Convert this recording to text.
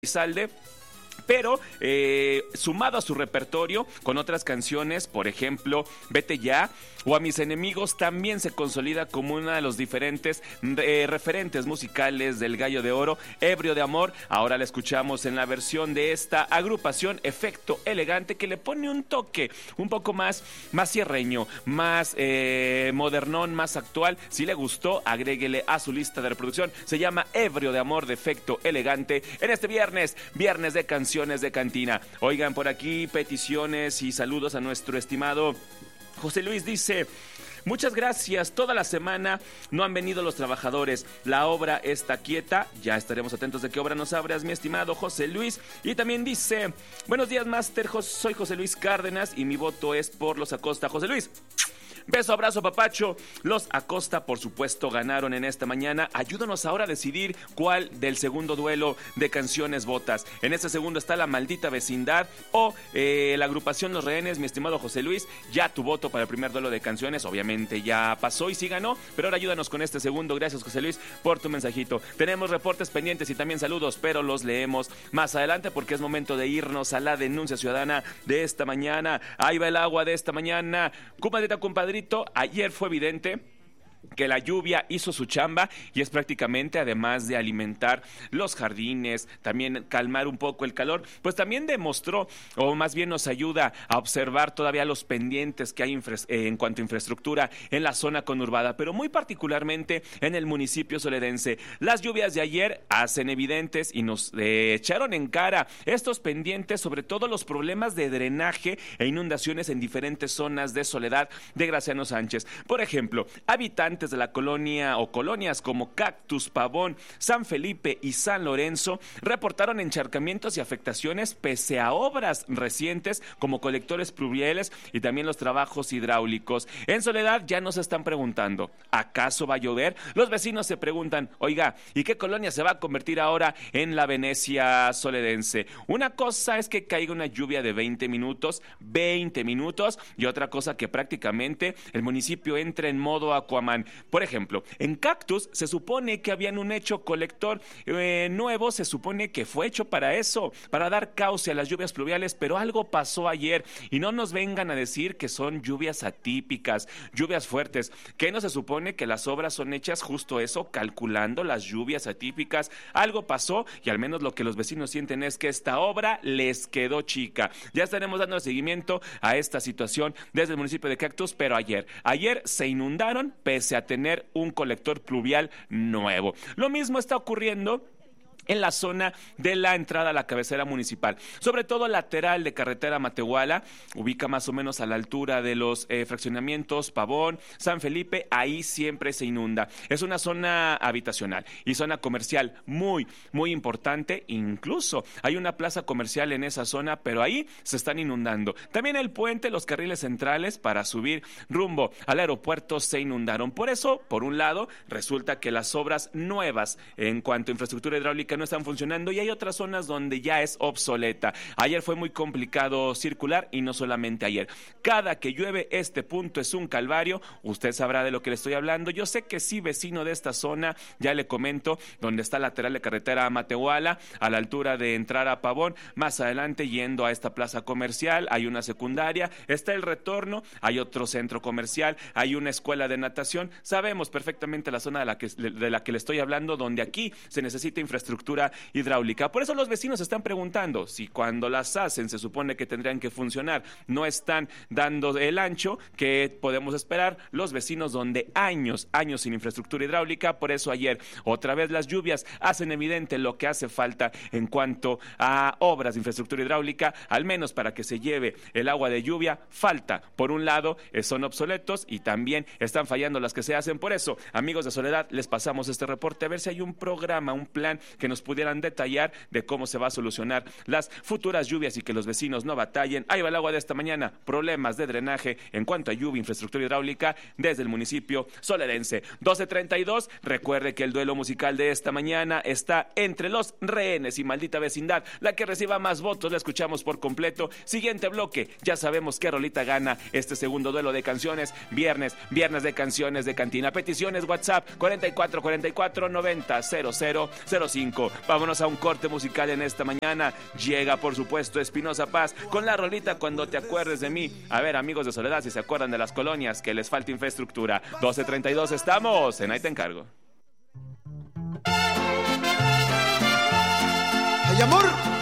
Elizalde, pero sumado a su repertorio con otras canciones, por ejemplo, Vete Ya o A Mis Enemigos, también se consolida como uno de los diferentes referentes musicales del Gallo de Oro. Ebrio de Amor, ahora la escuchamos en la versión de esta agrupación Efecto Elegante, que le pone un toque un poco más cierreño, más modernón, más actual. Si le gustó, agréguele a su lista de reproducción. Se llama Ebrio de Amor de Efecto Elegante en este viernes de canciones de cantina. Oigan, por aquí peticiones y saludos a nuestro estimado José Luis. Dice: muchas gracias, toda la semana no han venido los trabajadores, la obra está quieta, ya estaremos atentos de qué obra nos abras, mi estimado José Luis. Y también dice: buenos días, Master, soy José Luis Cárdenas y mi voto es por los Acosta. José Luis, beso, abrazo, papacho. Los Acosta, por supuesto, ganaron en esta mañana. Ayúdanos ahora a decidir cuál del segundo duelo de canciones votas. En este segundo está La Maldita Vecindad o la agrupación Los Rehenes. Mi estimado José Luis, ya tu voto para el primer duelo de canciones obviamente ya pasó y sí ganó, pero ahora ayúdanos con este segundo. Gracias, José Luis, por tu mensajito. Tenemos reportes pendientes y también saludos, pero los leemos más adelante porque es momento de irnos a la denuncia ciudadana de esta mañana. Ahí va el agua de esta mañana. Compadrita, compadrito, ayer fue evidente que la lluvia hizo su chamba y es prácticamente, además de alimentar los jardines, también calmar un poco el calor, pues también demostró, o más bien nos ayuda a observar todavía los pendientes que hay en cuanto a infraestructura en la zona conurbada, pero muy particularmente en el municipio soledense. Las lluvias de ayer hacen evidentes y nos echaron en cara estos pendientes, sobre todo los problemas de drenaje e inundaciones en diferentes zonas de Soledad de Graciano Sánchez. Por ejemplo, habitantes de la colonia o colonias como Cactus, Pavón, San Felipe y San Lorenzo reportaron encharcamientos y afectaciones pese a obras recientes como colectores pluviales y también los trabajos hidráulicos. En Soledad ya nos están preguntando, ¿acaso va a llover? Los vecinos se preguntan, oiga, ¿y qué colonia se va a convertir ahora en la Venecia soledense? Una cosa es que caiga una lluvia de 20 minutos, y otra cosa que prácticamente el municipio entra en modo Aquaman. Por ejemplo, en Cactus se supone que habían un hecho colector nuevo, se supone que fue hecho para eso, para dar cauce a las lluvias pluviales, pero algo pasó ayer y no nos vengan a decir que son lluvias atípicas, lluvias fuertes, que no se supone que las obras son hechas justo eso, calculando las lluvias atípicas. Algo pasó y al menos lo que los vecinos sienten es que esta obra les quedó chica. Ya estaremos dando seguimiento a esta situación desde el municipio de Cactus, pero ayer se inundaron pese a tener un colector pluvial nuevo. Lo mismo está ocurriendo en la zona de la entrada a la cabecera municipal, sobre todo lateral de carretera Matehuala, ubica más o menos a la altura de los fraccionamientos Pavón, San Felipe, ahí siempre se inunda. Es una zona habitacional y zona comercial muy importante, incluso hay una plaza comercial en esa zona, pero ahí se están inundando. También el puente, los carriles centrales para subir rumbo al aeropuerto se inundaron. Por eso, por un lado, resulta que las obras nuevas en cuanto a infraestructura hidráulica no están funcionando y hay otras zonas donde ya es obsoleta. Ayer fue muy complicado circular y no solamente ayer. Cada que llueve este punto es un calvario. Usted sabrá de lo que le estoy hablando. Yo sé que sí, vecino de esta zona, ya le comento, donde está lateral de carretera a Matehuala, a la altura de entrar a Pavón, más adelante yendo a esta plaza comercial, hay una secundaria, está el retorno, hay otro centro comercial, hay una escuela de natación. Sabemos perfectamente la zona de la que le estoy hablando, donde aquí se necesita infraestructura hidráulica. Por eso los vecinos están preguntando si cuando las hacen se supone que tendrían que funcionar, no están dando el ancho que podemos esperar los vecinos donde años sin infraestructura hidráulica. Por eso ayer otra vez las lluvias hacen evidente lo que hace falta en cuanto a obras de infraestructura hidráulica, al menos para que se lleve el agua de lluvia. Falta, por un lado, son obsoletos y también están fallando las que se hacen. Por eso, amigos de Soledad, les pasamos este reporte a ver si hay un programa, un plan que nos pudieran detallar de cómo se va a solucionar las futuras lluvias y que los vecinos no batallen. Ahí va el agua de esta mañana, problemas de drenaje en cuanto a lluvia, infraestructura hidráulica desde el municipio soledense. 12:32, recuerde que el duelo musical de esta mañana está entre Los Rehenes y Maldita Vecindad. La que reciba más votos la escuchamos por completo. Siguiente bloque, ya sabemos qué rolita gana este segundo duelo de canciones. Viernes de canciones de cantina. Peticiones WhatsApp 44 44 90 00 05. México. Vámonos a un corte musical en esta mañana. Llega, por supuesto, Espinoza Paz con la rolita Cuando te acuerdes de mí. A ver, amigos de Soledad, si se acuerdan de las colonias que les falta infraestructura. 12:32 estamos en Ahí te encargo. Ay, amor.